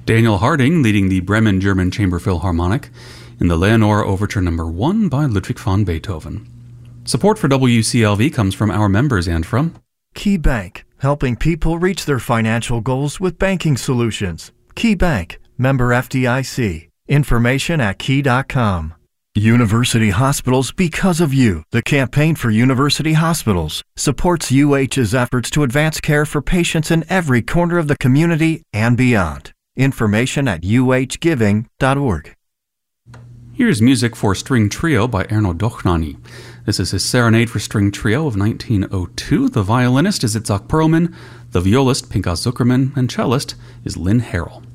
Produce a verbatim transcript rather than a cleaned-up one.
Daniel Harding leading the Bremen German Chamber Philharmonic in the Leonore Overture Number one by Ludwig van Beethoven. Support for W C L V comes from our members and from Key Bank, helping people reach their financial goals with banking solutions. Key Bank, member F D I C. Information at key dot com. University Hospitals Because of You, the campaign for University Hospitals, supports U H's efforts to advance care for patients in every corner of the community and beyond. Information at u h giving dot org. Here's music for String Trio by Erno Dochnani. This is his Serenade for String Trio of nineteen oh two. The violinist is Itzhak Perlman, the violist Pinchas Zuckerman, and cellist is Lynn Harrell.